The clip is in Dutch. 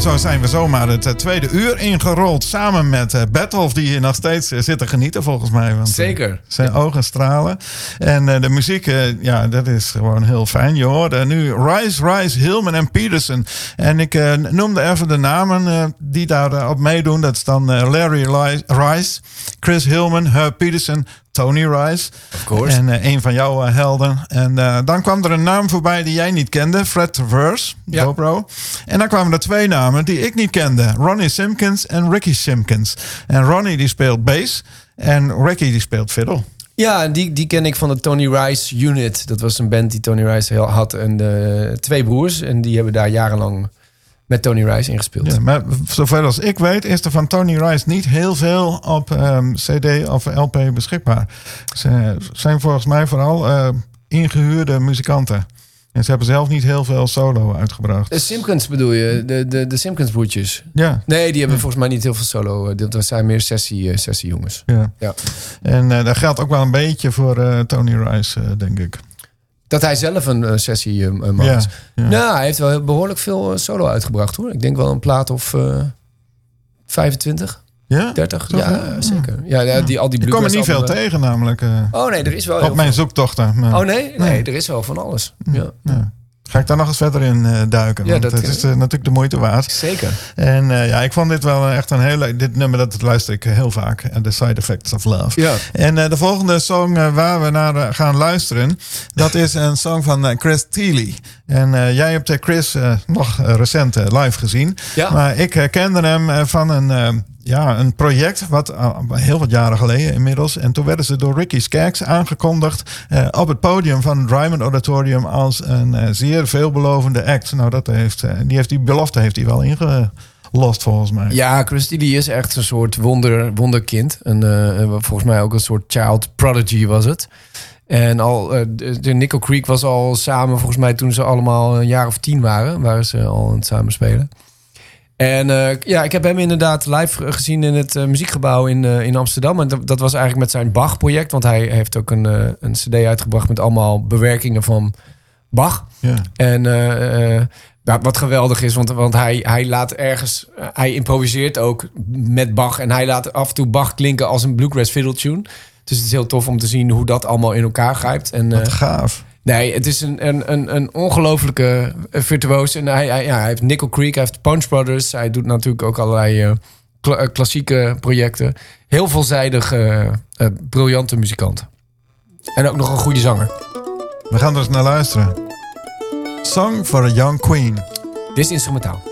zo zijn we zomaar het tweede uur ingerold. Samen met Bertolf, die hier nog steeds zit te genieten volgens mij. Want, zeker. Zijn ogen stralen. En de muziek, ja, dat is gewoon heel fijn. Je hoorde nu Rice, Hillman en Peterson. En ik noemde even de namen die daar op meedoen. Dat is dan Larry Rice, Chris Hillman, Herb Peterson, Tony Rice. Of course. En een van jouw helden. En dan kwam er een naam voorbij die jij niet kende. Fred Traverse, dobro. En dan kwamen er twee namen die ik niet kende. Ronnie Simpkins en Ricky Simpkins. En Ronnie die speelt bass. En Ricky die speelt fiddle. Ja, die ken ik van de Tony Rice Unit. Dat was een band die Tony Rice had. En de twee broers. En die hebben daar jarenlang met Tony Rice ingespeeld. Ja, maar zover als ik weet is er van Tony Rice niet heel veel op CD of LP beschikbaar. Ze zijn volgens mij vooral ingehuurde muzikanten. En ze hebben zelf niet heel veel solo uitgebracht. De Simpkins bedoel je? De Simpkins broertjes? Ja. Nee, die hebben volgens mij niet heel veel solo. Dat zijn meer sessiejongens. Ja. En dat geldt ook wel een beetje voor Tony Rice, denk ik. Dat hij zelf een sessie man is. Ja. Nou, hij heeft wel behoorlijk veel solo uitgebracht, hoor. Ik denk wel een plaat of 25. Ja? 30, ja, zeker. Ja, al die ik kom er niet veel tegen, namelijk. Oh nee, er is wel op mijn zoektochten. Maar, oh nee, er is wel van alles. Ja. Ga ik daar nog eens verder in duiken. Ja, want het is natuurlijk de moeite waard. Zeker. En ik vond dit wel echt een hele... Dit nummer, dat luister ik heel vaak. The Side Effects of Love. Ja. En de volgende song waar we naar gaan luisteren... dat is een song van Chris Thile. En jij hebt Chris nog recent live gezien. Ja. Maar ik kende hem van een project, wat heel wat jaren geleden inmiddels. En toen werden ze door Ricky Skaggs aangekondigd op het podium van het Ryman Auditorium als een zeer veelbelovende act. Nou, die belofte heeft hij wel ingelost volgens mij. Ja, Chris Thile is echt een soort wonderkind. En volgens mij ook een soort child prodigy was het. En de Nickel Creek was al samen, volgens mij toen ze allemaal een jaar of 10 waren ze al aan het samenspelen. En ik heb hem inderdaad live gezien in het muziekgebouw in Amsterdam. En dat was eigenlijk met zijn Bach-project. Want hij heeft ook een cd uitgebracht met allemaal bewerkingen van Bach. Ja. En wat geweldig is, want hij laat ergens... Hij improviseert ook met Bach. En hij laat af en toe Bach klinken als een bluegrass fiddle tune. Dus het is heel tof om te zien hoe dat allemaal in elkaar grijpt. En, wat gaaf. Nee, het is een ongelofelijke virtuoos. En hij heeft Nickel Creek, hij heeft Punch Brothers. Hij doet natuurlijk ook allerlei klassieke projecten. Heel veelzijdig, briljante muzikant. En ook nog een goede zanger. We gaan er eens naar luisteren. Song for a Young Queen. Dit is instrumentaal.